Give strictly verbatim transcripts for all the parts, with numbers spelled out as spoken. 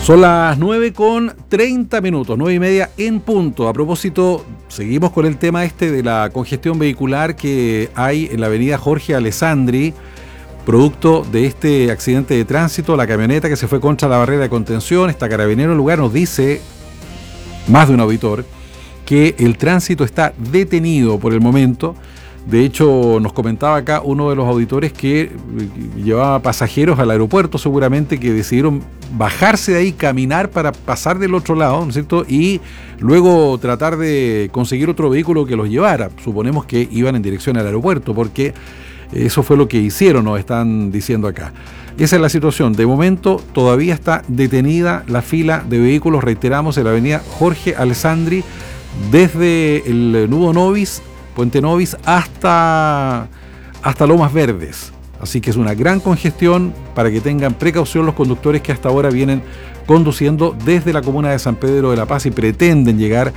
Son las nueve con treinta minutos, nueve y media en punto. A propósito, seguimos con el tema este de la congestión vehicular que hay en la avenida Jorge Alessandri, producto de este accidente de tránsito, la camioneta que se fue contra la barrera de contención. Esta Carabinero en lugar nos dice, más de un auditor, que el tránsito está detenido por el momento. De hecho, nos comentaba acá uno de los auditores que llevaba pasajeros al aeropuerto, seguramente que decidieron bajarse de ahí, caminar para pasar del otro lado, ¿no es cierto? Y luego tratar de conseguir otro vehículo que los llevara. Suponemos que iban en dirección al aeropuerto, porque eso fue lo que hicieron, nos están diciendo acá. Esa es la situación. De momento todavía está detenida la fila de vehículos, reiteramos, en la avenida Jorge Alessandri, desde el nudo Novis, Puente Novis, hasta, hasta Lomas Verdes. Así que es una gran congestión, para que tengan precaución los conductores que hasta ahora vienen conduciendo desde la comuna de San Pedro de la Paz y pretenden llegar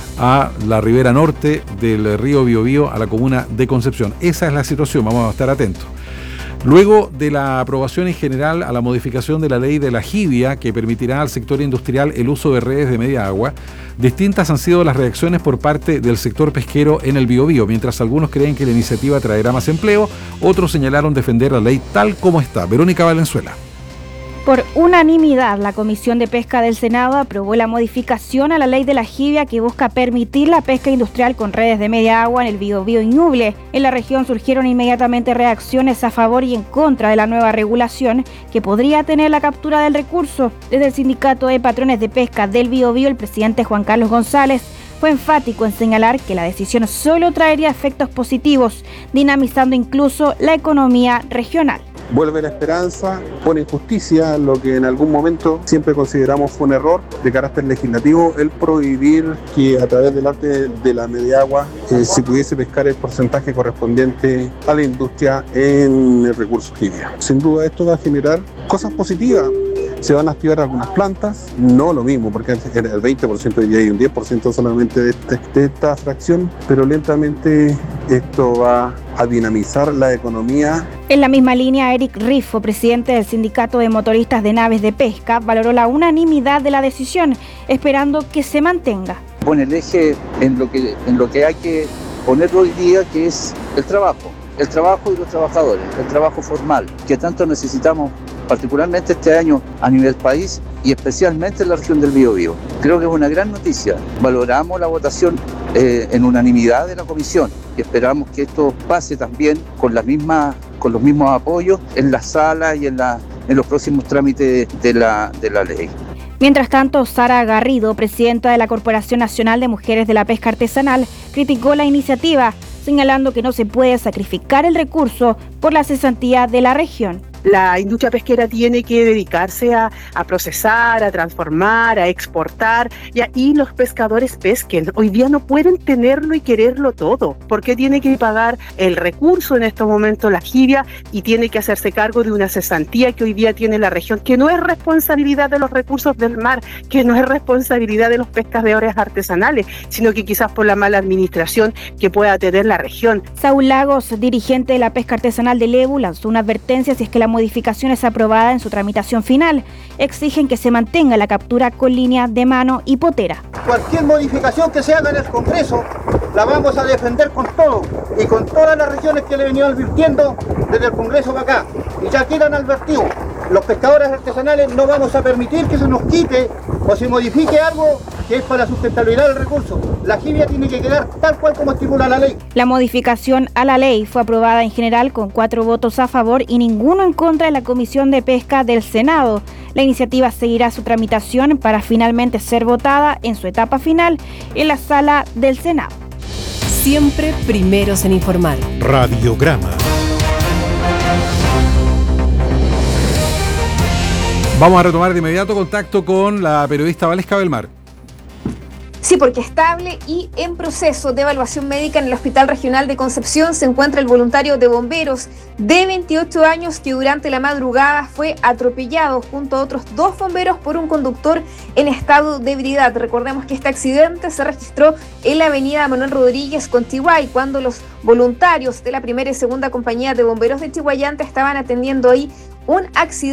a la ribera norte del río Biobío, a la comuna de Concepción. Esa es la situación, vamos a estar atentos. Luego de la aprobación en general a la modificación de la ley de la jibia, que permitirá al sector industrial el uso de redes de media agua, distintas han sido las reacciones por parte del sector pesquero en el Biobío. Mientras algunos creen que la iniciativa traerá más empleo, otros señalaron defender la ley tal como está. Verónica Valenzuela. Por unanimidad, la Comisión de Pesca del Senado aprobó la modificación a la ley de la jibia que busca permitir la pesca industrial con redes de media agua en el Biobío y Ñuble. En la región surgieron inmediatamente reacciones a favor y en contra de la nueva regulación que podría tener la captura del recurso. Desde el Sindicato de Patrones de Pesca del Biobío, el presidente Juan Carlos González fue enfático en señalar que la decisión solo traería efectos positivos, dinamizando incluso la economía regional. Vuelve la esperanza, pone en justicia lo que en algún momento siempre consideramos fue un error de carácter legislativo, el prohibir que a través del arte de la media agua eh, se pudiese pescar el porcentaje correspondiente a la industria en el recurso jibia. Sin duda esto va a generar cosas positivas. Se van a activar algunas plantas, no lo mismo, porque era el veinte por ciento y hay un diez por ciento solamente de, este, de esta fracción, pero lentamente esto va a dinamizar la economía. En la misma línea, Eric Riffo, presidente del Sindicato de Motoristas de Naves de Pesca, valoró la unanimidad de la decisión, esperando que se mantenga. Pone el eje en lo que, en lo que hay que poner hoy día, que es el trabajo. El trabajo y los trabajadores, el trabajo formal, que tanto necesitamos, particularmente este año a nivel país y especialmente en la región del Biobío. Creo que es una gran noticia. Valoramos la votación eh, en unanimidad de la comisión y esperamos que esto pase también con, las mismas, con los mismos apoyos en la sala y en, la, en los próximos trámites de la, de la ley. Mientras tanto, Sara Garrido, presidenta de la Corporación Nacional de Mujeres de la Pesca Artesanal, criticó la iniciativa, señalando que no se puede sacrificar el recurso por la cesantía de la región. La industria pesquera tiene que dedicarse a, a procesar, a transformar, a exportar y, a, y los pescadores pesquen. Hoy día no pueden tenerlo y quererlo todo. ¿Por qué tiene que pagar el recurso en estos momentos la jibia y tiene que hacerse cargo de una cesantía que hoy día tiene la región, que no es responsabilidad de los recursos del mar, que no es responsabilidad de los pescadores artesanales, sino que quizás por la mala administración que pueda tener la región? Saúl Lagos, dirigente de la pesca artesanal del Lebu, lanzó una advertencia si es que la modificación es aprobada en su tramitación final. Exigen que se mantenga la captura con línea de mano y potera. Cualquier modificación que se haga en el Congreso la vamos a defender con todo y con todas las regiones que le he venido advirtiendo desde el Congreso para acá. Y ya quedan advertidos. Los pescadores artesanales no vamos a permitir que se nos quite o se modifique algo que es para la sustentabilidad del recurso. La jibia tiene que quedar tal cual como estipula la ley. La modificación a la ley fue aprobada en general con cuatro votos a favor y ninguno en contra de la Comisión de Pesca del Senado. La iniciativa seguirá su tramitación para finalmente ser votada en su etapa final en la sala del Senado. Siempre primeros en informar. Radiograma. Vamos a retomar de inmediato contacto con la periodista Valesca Belmar. Sí, porque estable y en proceso de evaluación médica en el Hospital Regional de Concepción se encuentra el voluntario de bomberos de veintiocho años que durante la madrugada fue atropellado junto a otros dos bomberos por un conductor en estado de ebriedad. Recordemos que este accidente se registró en la avenida Manuel Rodríguez con Chihuay, cuando los voluntarios de la primera y segunda compañía de bomberos de Chihuayante estaban atendiendo ahí un accidente